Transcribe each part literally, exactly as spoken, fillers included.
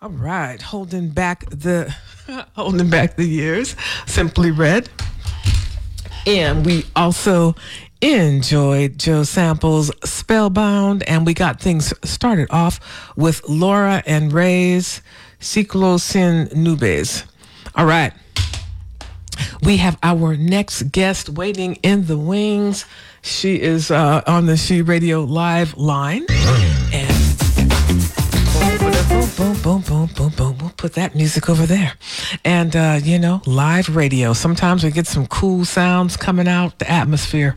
All right, holding back the holding back the years, Simply Red. And we also enjoyed Joe Sample's Spellbound, and we got things started off with Laura and Ray's Ciclo Sin Nubes. All right. We have our next guest waiting in the wings. She is uh, on the She Radio Live line. And boom, boom, boom, boom, boom, boom. We'll put that music over there. And, uh, you know, live radio. Sometimes we get some cool sounds coming out the atmosphere.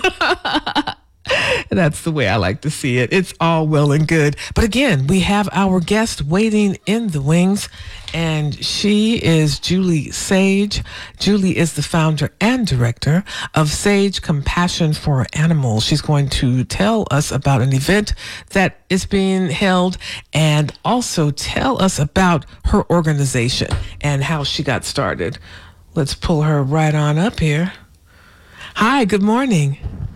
That's the way I like to see it. It's all well and good. But again, we have our guest waiting in the wings, and she is Julie Sage. Julie is the founder and director of Sage Compassion for Animals. She's going to tell us about an event that is being held and also tell us about her organization and how she got started. Let's pull her right on up here. Hi, good morning.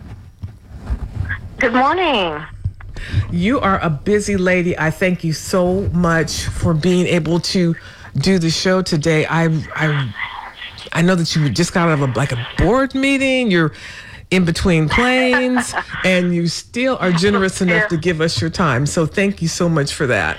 Good morning. You are a busy lady. I thank you so much for being able to do the show today. I I I know that you just got out of a, like a board meeting. You're in between planes, and you still are generous enough to give us your time. So thank you so much for that.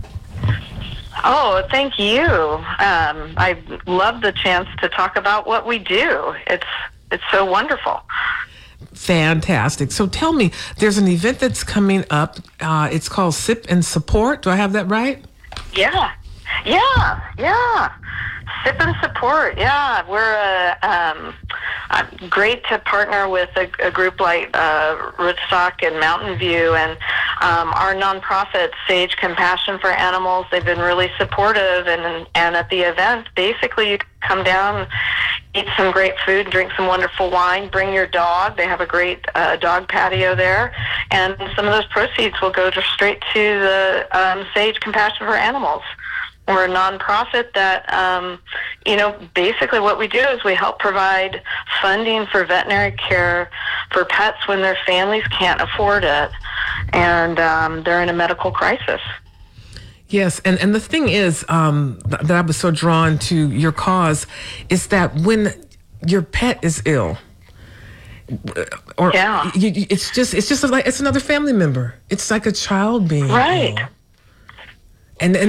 Oh, thank you. Um, I love the chance to talk about what we do. It's it's so wonderful. Fantastic. So tell me, there's an event that's coming up. Uh, it's called Sip and Support. Do I have that right? Yeah. Yeah. Yeah. Sip and Support. Yeah. We're uh, um, uh, great to partner with a, a group like uh, Rootstock and Mountain View, and um, our nonprofit, Sage Compassion for Animals. They've been really supportive, and and at the event, basically you come down, eat some great food, drink some wonderful wine, bring your dog. They have a great uh, dog patio there, and some of those proceeds will go just straight to the um, Sage Compassion for Animals. We're a nonprofit that, um, you know, basically what we do is we help provide funding for veterinary care for pets when their families can't afford it, and um, they're in a medical crisis. Yes, and, and the thing is um, th- that I was so drawn to your cause is that when your pet is ill, or yeah. you, you, it's just it's just like it's another family member. It's like a child being right. ill. And, and